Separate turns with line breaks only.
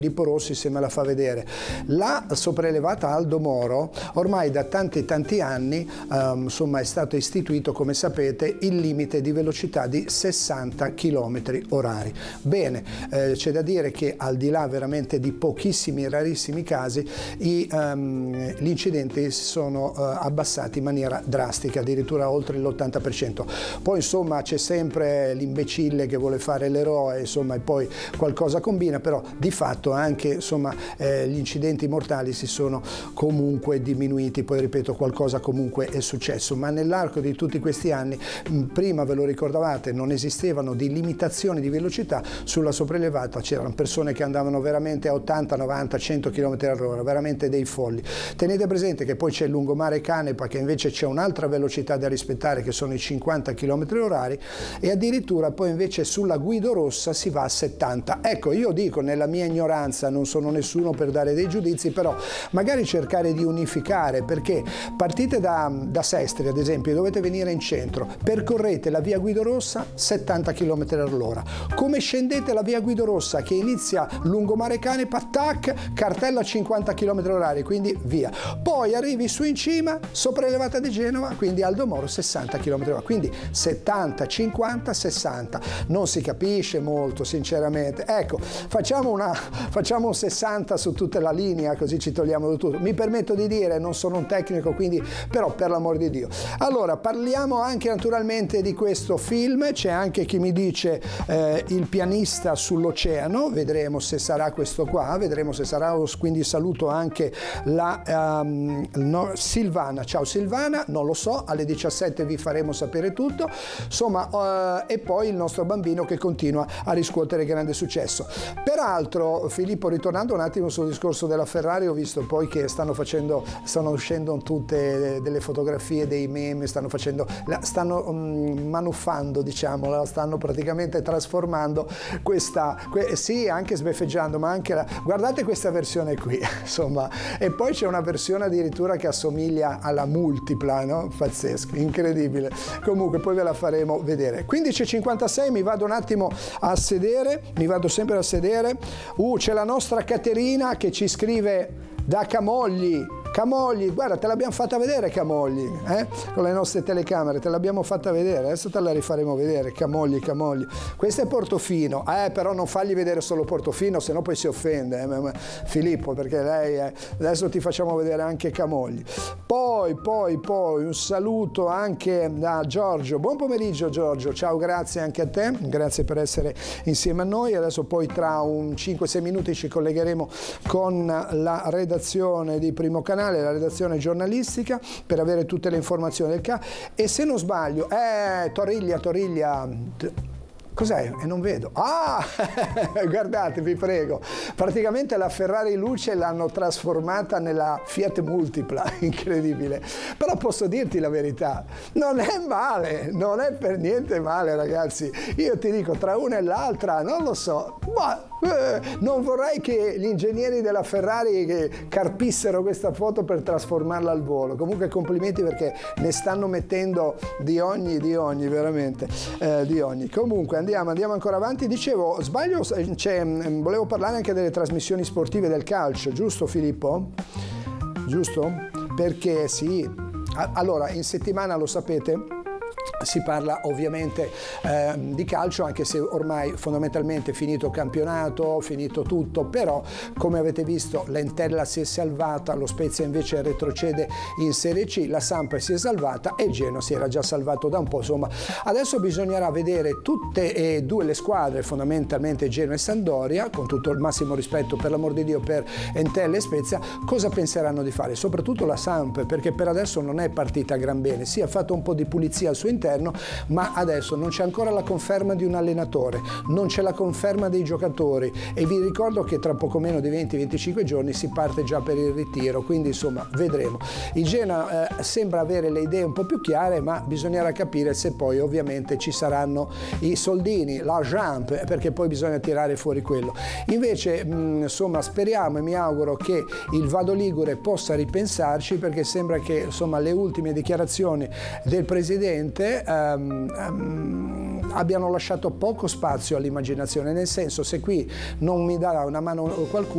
Filippo Rossi se me la fa vedere. La sopraelevata Aldo Moro ormai da tanti anni insomma è stato istituito, come sapete, il limite di velocità di 60 km orari. Bene, c'è da dire che al di là veramente di pochissimi, rarissimi casi, gli incidenti si sono abbassati in maniera drastica, addirittura oltre l'80%. Poi insomma c'è sempre l'imbecille che vuole fare l'eroe, insomma, e poi qualcosa combina, però di fatto anche insomma gli incidenti mortali si sono comunque diminuiti. Poi ripeto, qualcosa comunque è successo, ma nell'arco di tutti questi anni, prima ve lo ricordavate, non esistevano di limitazioni di velocità sulla sopraelevata, c'erano persone che andavano veramente a 80, 90, 100 km all'ora, veramente dei folli. Tenete presente che poi c'è il lungomare Canepa, che invece c'è un'altra velocità da rispettare, che sono i 50 km orari, e addirittura poi invece sulla Guido Rossa si va a 70. Ecco, io dico, nella mia ignoranza, non sono nessuno per dare dei giudizi, però magari cercare di unificare, perché partite da Sestri ad esempio, dovete venire in centro, percorrete la via Guido Rossa 70 km all'ora, come scendete la via Guido Rossa che inizia lungomare Canepa, tac, cartella 50 km orari, quindi via, poi arrivi su in cima, sopraelevata di Genova, quindi Aldo Moro 60 km orari, quindi 70, 50, 60, non si capisce molto sinceramente. Ecco, facciamo un 60 su tutta la linea, così ci togliamo da tutto. Mi permetto di dire, non sono un tecnico, quindi, però per l'amor di Dio. Allora, parliamo anche naturalmente di questo film, c'è anche chi mi dice Il pianista sull'oceano, vedremo se sarà questo qua, vedremo se sarà, quindi saluto anche la Silvana, ciao Silvana, non lo so, alle 17 vi faremo sapere tutto, insomma, e poi il nostro bambino che continua a riscuotere grande successo. Peraltro, Filippo, ritornando un attimo sul discorso della Ferrari, ho visto poi che stanno uscendo tutte delle fotografie, dei meme, stanno manuffando, diciamo, la stanno praticamente trasformando sì, anche sbeffeggiando, ma anche guardate questa versione qui, insomma, e poi c'è una versione addirittura che assomiglia alla multipla, no? Pazzesco, incredibile. Comunque poi ve la faremo vedere. 15:56, mi vado un attimo a sedere, mi vado sempre a sedere. C'è la nostra Caterina che ci scrive da Camogli, guarda, te l'abbiamo fatta vedere Camogli, con le nostre telecamere, te l'abbiamo fatta vedere, adesso te la rifaremo vedere, Camogli. Questo è Portofino, però non fargli vedere solo Portofino, sennò poi si offende, Filippo, perché lei, adesso ti facciamo vedere anche Camogli. Poi un saluto anche da Giorgio, buon pomeriggio Giorgio, ciao, grazie anche a te, grazie per essere insieme a noi. Adesso poi tra un 5-6 minuti ci collegheremo con la redazione di Primo Canale, la redazione giornalistica, per avere tutte le informazioni del caso. E se non sbaglio, Toriglia, cos'è? E non vedo. Guardate, vi prego. Praticamente la Ferrari Luce l'hanno trasformata nella Fiat Multipla, incredibile. Però posso dirti la verità, non è male, non è per niente male, ragazzi. Io ti dico, tra una e l'altra, non lo so, ma non vorrei che gli ingegneri della Ferrari che carpissero questa foto per trasformarla al volo. Comunque complimenti, perché ne stanno mettendo di ogni, veramente, di ogni. Comunque andiamo ancora avanti. Dicevo, sbaglio, volevo parlare anche delle trasmissioni sportive del calcio, giusto Filippo? Giusto? Perché sì, allora in settimana, lo sapete, si parla ovviamente di calcio, anche se ormai fondamentalmente finito il campionato, finito tutto, però come avete visto l'Entella si è salvata, lo Spezia invece retrocede in Serie C, la Samp si è salvata e il Genoa si era già salvato da un po', insomma adesso bisognerà vedere tutte e due le squadre, fondamentalmente Genoa e Sampdoria, con tutto il massimo rispetto per l'amor di Dio per Entella e Spezia, cosa penseranno di fare, soprattutto la Samp, perché per adesso non è partita gran bene, sì, ha fatto un po' di pulizia al suo interno, ma adesso non c'è ancora la conferma di un allenatore, non c'è la conferma dei giocatori, e vi ricordo che tra poco meno di 20-25 giorni si parte già per il ritiro, quindi insomma vedremo. Il Genoa sembra avere le idee un po' più chiare, ma bisognerà capire se poi ovviamente ci saranno i soldini, l'argent, perché poi bisogna tirare fuori quello. Invece insomma speriamo e mi auguro che il Vado Ligure possa ripensarci, perché sembra che insomma le ultime dichiarazioni del presidente abbiano lasciato poco spazio all'immaginazione, nel senso, se qui non mi darà una mano qualcuno